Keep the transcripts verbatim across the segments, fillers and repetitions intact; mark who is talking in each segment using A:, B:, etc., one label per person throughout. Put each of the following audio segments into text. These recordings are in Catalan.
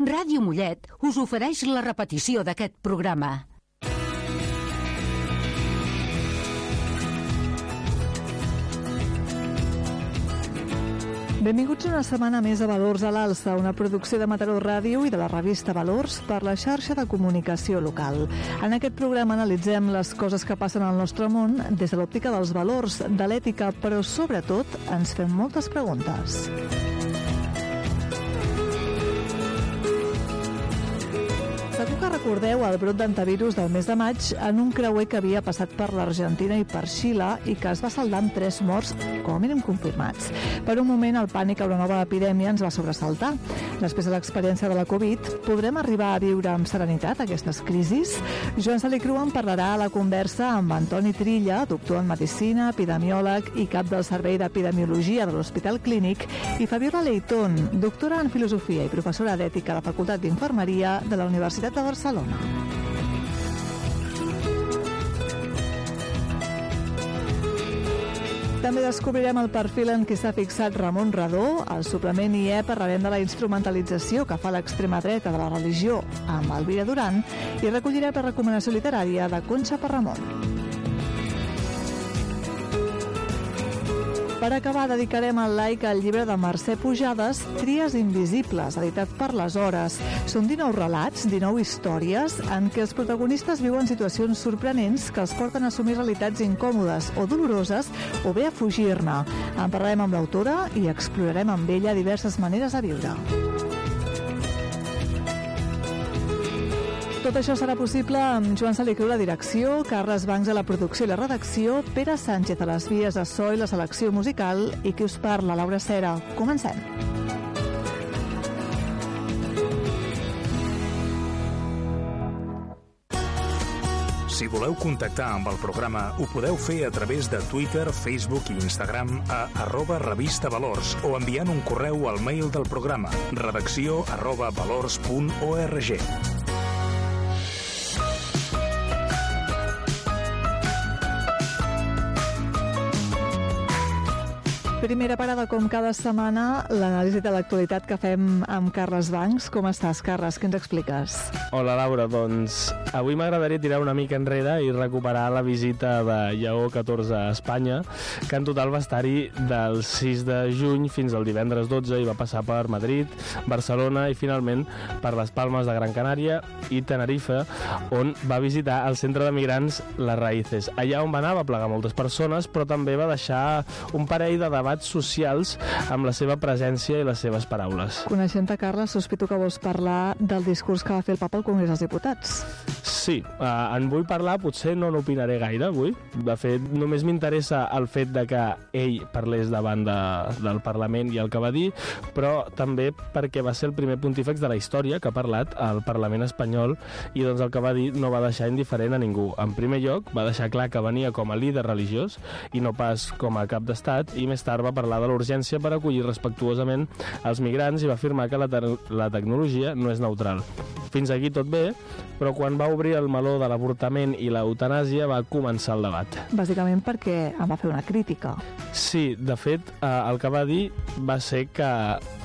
A: Ràdio Mollet us ofereix la repetició d'aquest programa.
B: Benvinguts una setmana més a Valors a l'Alça, una producció de Mataró Ràdio i de la revista Valors per la xarxa de comunicació local. En aquest programa analitzem les coses que passen al nostre món des de l'òptica dels valors, de l'ètica, però sobretot ens fem moltes preguntes. Segur que recordeu el brot d'antivirus del mes de maig en un creuer que havia passat per l'Argentina i per Xile i que es va saldar amb tres morts, com a mínim confirmats. Per un moment, el pànic a una nova epidèmia ens va sobresaltar. Després de l'experiència de la Covid, podrem arribar a viure amb serenitat aquestes crisis? Joan Salicru en parlarà a la conversa amb Antoni Trilla, doctor en Medicina, epidemiòleg i cap del Servei d'Epidemiologia de l'Hospital Clínic, i Fabiola Leitón, doctora en Filosofia i professora d'Ètica a la Facultat d'Infermeria de la Universitat de Barcelona. També descobrirem el perfil en què s'ha fixat Ramon Radó. Al suplement I E parlarem de la instrumentalització que fa l'extrema dreta de la religió amb Elvira Duran i recollirem la recomanació literària de Conxa Parramon. Per acabar, dedicarem el like al llibre de Mercè Pujades, Tries invisibles, editat per Les Hores. Són dinou relats, dinou històries, en què els protagonistes viuen situacions sorprenents que els porten a assumir realitats incòmodes o doloroses o bé a fugir-ne. En parlarem amb l'autora i explorarem amb ella diverses maneres de viure. Tot això serà possible amb Joan Salicru a la direcció, Carles Bancs a la producció i la redacció, Pere Sánchez a les vies de so i la selecció musical i qui us parla, Laura Cera. Comencem.
C: Si voleu contactar amb el programa, ho podeu fer a través de Twitter, Facebook i Instagram a arroba revista valors o enviant un correu al mail del programa redacció arroba valors punt org.
B: Primera parada, com cada setmana, l'anàlisi de l'actualitat que fem amb Carles Bancs. Com estàs, Carles? Què ens expliques?
D: Hola, Laura. Doncs avui m'agradaria tirar una mica enrere i recuperar la visita de Lleó catorze a Espanya, que en total va estar-hi del sis de juny fins al divendres dotze i va passar per Madrid, Barcelona i finalment per les Palmes de Gran Canària i Tenerife, on va visitar el centre de migrants Les Raíces. Allà on va anar va plegar moltes persones, però també va deixar un parell de debats socials amb la seva presència i les seves paraules.
B: Coneixent-te, Carles, sospito que vols parlar del discurs que va fer el papa al Congrés dels Diputats.
D: Sí, eh, en vull parlar, potser no n'opinaré gaire avui. De fet, només m'interessa el fet de que ell parlés davant de, del Parlament i el que va dir, però també perquè va ser el primer pontífex de la història que ha parlat al Parlament espanyol i doncs el que va dir no va deixar indiferent a ningú. En primer lloc, va deixar clar que venia com a líder religiós i no pas com a cap d'estat, i més tard va parlar de la urgència per acollir respectuosament els migrants i va afirmar que la, te la tecnologia no és neutral. Fins aquí tot bé, però quan va obrir el meló de l'avortament i l'eutanàsia va començar el debat.
B: Bàsicament perquè em va fer una crítica.
D: Sí, de fet, eh, el que va dir va ser que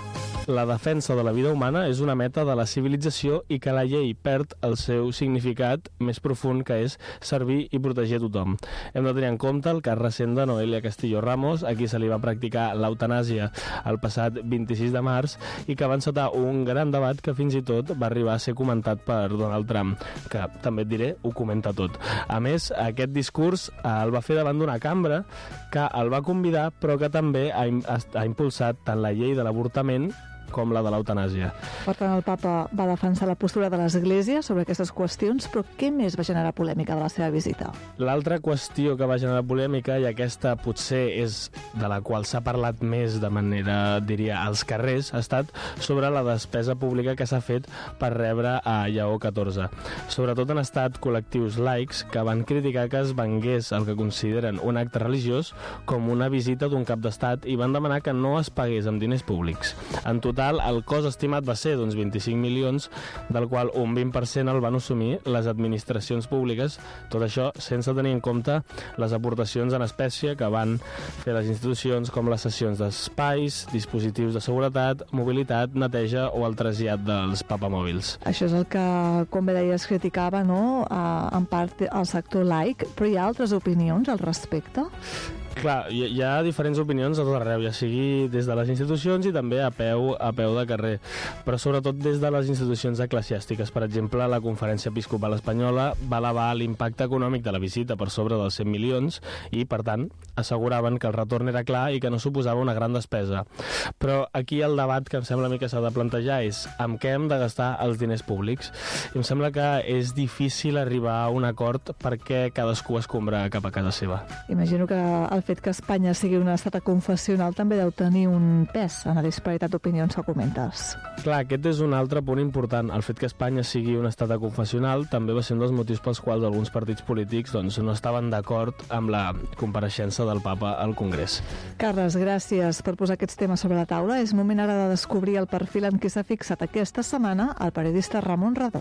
D: la defensa de la vida humana és una meta de la civilització i que la llei perd el seu significat més profund, que és servir i protegir a tothom. Hem de tenir en compte el cas recent de Noelia Castillo Ramos, a qui se li va practicar l'eutanàsia el passat vint-i-sis de març i que va encetar un gran debat que fins i tot va arribar a ser comentat per Donald Trump, que també et diré, ho comenta tot. A més, aquest discurs el va fer davant d'una cambra que el va convidar, però que també ha, ha impulsat tant la llei de l'avortament com la de l'eutanàsia.
B: Per tant, el papa va defensar la postura de l'Església sobre aquestes qüestions, però què més va generar polèmica de la seva visita?
D: L'altra qüestió que va generar polèmica, i aquesta potser és de la qual s'ha parlat més de manera, diria, als carrers, ha estat sobre la despesa pública que s'ha fet per rebre a Lleó catorze. Sobretot han estat col·lectius laics que van criticar que es vengués el que consideren un acte religiós com una visita d'un cap d'estat i van demanar que no es pagués amb diners públics. En total, total, el cost estimat va ser d'uns vint-i-cinc milions, del qual un vint per cent el van assumir les administracions públiques, tot això sense tenir en compte les aportacions en espècie que van fer les institucions, com les cessions d'espais, dispositius de seguretat, mobilitat, neteja o el trasllat dels papamòbils.
B: Això és el que, com bé deies, criticava, no?, en part el sector laic, però hi ha altres opinions al respecte?
D: Clar, hi, hi ha diferents opinions a tot arreu, ja sigui des de les institucions i també a peu, a peu de carrer, però sobretot des de les institucions eclesiàstiques. Per exemple, la Conferència Episcopal Espanyola va elevar l'impacte econòmic de la visita per sobre dels cent milions i, per tant, asseguraven que el retorn era clar i que no suposava una gran despesa. Però aquí el debat que em sembla a mi que s'ha de plantejar és amb què hem de gastar els diners públics. I em sembla que és difícil arribar a un acord perquè cadascú escombra cap a casa seva.
B: Imagino que el fet que Espanya sigui un estat aconfessional també deu tenir un pes en la disparitat d'opinions que comentes.
D: Clar, aquest és un altre punt important. El fet que Espanya sigui un estat aconfessional també va ser un dels motius pels quals alguns partits polítics doncs, no estaven d'acord amb la compareixença del papa al Congrés.
B: Carles, gràcies per posar aquests temes sobre la taula. És moment ara de descobrir el perfil en què s'ha fixat aquesta setmana el periodista Ramon Radó.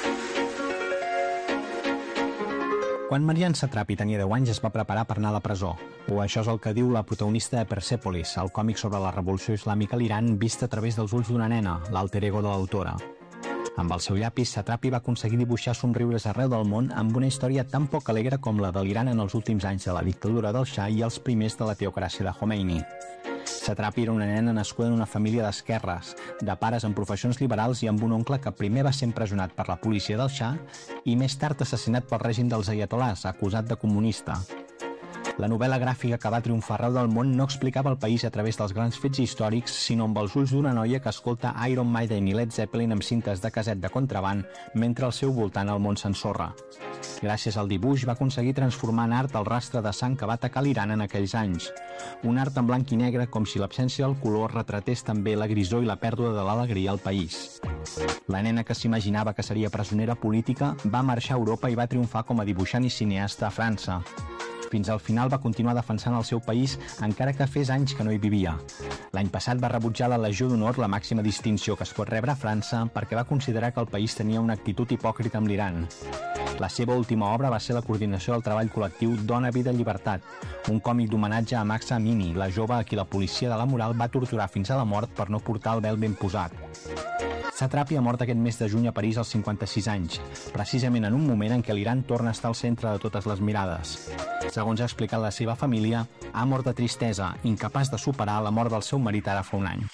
E: Quan Marian Satrapi tenia deu anys es va preparar per anar a la presó. O això és el que diu la protagonista de Persepolis, el còmic sobre la revolució islàmica a l'Iran vist a través dels ulls d'una nena, l'alter ego de l'autora. Amb el seu llapis, Satrapi va aconseguir dibuixar somriures arreu del món amb una història tan poc alegre com la de l'Iran en els últims anys de la dictadura del Shah i els primers de la teocràcia de Khomeini. Satrapi era una nena nascuda en una família d'esquerres, de pares amb professions liberals i amb un oncle que primer va ser empresonat per la policia del Shah i més tard assassinat pel règim dels ayatolars, acusat de comunista. La novel·la gràfica que va triomfar arreu del món no explicava el país a través dels grans fets històrics, sinó amb els ulls d'una noia que escolta Iron Maiden i Led Zeppelin amb cintes de caset de contraband mentre al seu voltant el món s'ensorra. Gràcies al dibuix va aconseguir transformar en art el rastre de sang que va atacar l'Iran en aquells anys. Un art en blanc i negre com si l'absència del color retratés també la grisor i la pèrdua de l'alegria al país. La nena que s'imaginava que seria presonera política va marxar a Europa i va triomfar com a dibuixant i cineasta a França. Fins al final va continuar defensant el seu país encara que fes anys que no hi vivia. L'any passat va rebutjar la Legió d'Honor, la màxima distinció que es pot rebre a França, perquè va considerar que el país tenia una actitud hipòcrita amb l'Iran. La seva última obra va ser la coordinació del treball col·lectiu Dona, Vida, Llibertat, un còmic d'homenatge a Mahsa Amini, la jove a qui la policia de la moral va torturar fins a la mort per no portar el vel ben posat. Satrapi ha mort aquest mes de juny a París als cinquanta-sis anys, precisament en un moment en què l'Iran torna a estar al centre de totes les mirades. Segons ha explicat la seva família, ha mort de tristesa, incapaç de superar la mort del seu marit ara fa un any.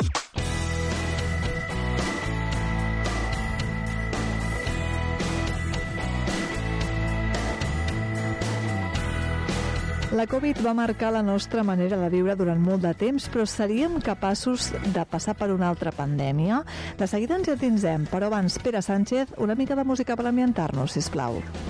B: La Covid va marcar la nostra manera de viure durant molt de temps, però seríem capaços de passar per una altra pandèmia? De seguida ens hi endinsem, però abans, Pere Sánchez, una mica de música per ambientar-nos, sisplau.